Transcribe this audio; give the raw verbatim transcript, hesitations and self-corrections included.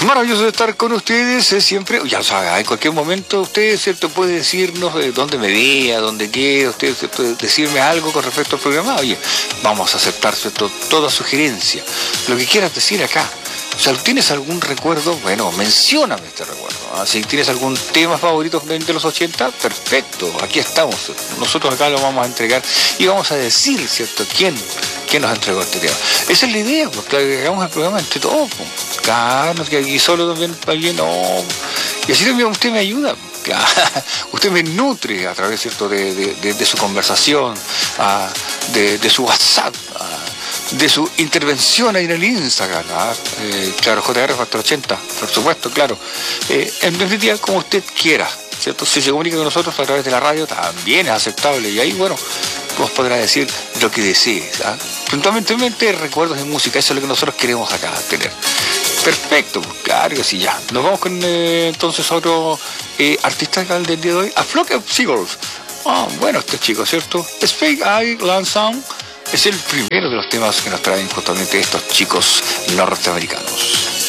Maravilloso estar con ustedes, es siempre, ya lo saben, en cualquier momento usted, ¿cierto?, puede decirnos eh, dónde me vea, dónde queda, usted puede decirme algo con respecto al programa. Oye, vamos a aceptar, ¿cierto?, toda sugerencia, lo que quieras decir acá. O sea, ¿tienes algún recuerdo? Bueno, mencióname este recuerdo. ¿Ah? Si tienes algún tema favorito de los ochenta, perfecto, aquí estamos. Nosotros acá lo vamos a entregar y vamos a decir, ¿cierto?, quién, quién nos entregó este tema. Esa es la idea, porque hagamos el programa entre todos. Claro, que aquí solo también alguien, no. Y así también usted me ayuda. Claro, usted me nutre a través, ¿cierto?, de, de, de, de su conversación, uh, de, de su WhatsApp, uh, de su intervención ahí en el Instagram, ¿ah? eh, claro, J R Factor ochenta, por supuesto, claro. Eh, en definitiva, como usted quiera, ¿cierto? Si se comunica con nosotros a través de la radio, también es aceptable. Y ahí, bueno, vos podrás decir lo que desees. ¿Ah? Puntualmente, recuerdos de música, eso es lo que nosotros queremos acá tener. Perfecto, pues claro que sí, ya. Nos vamos con eh, entonces otro eh, artista del día de hoy, A Flock of Seagulls. Ah, bueno, este chico, ¿cierto? Speak I Land Sound es el primero de los temas que nos traen justamente estos chicos norteamericanos.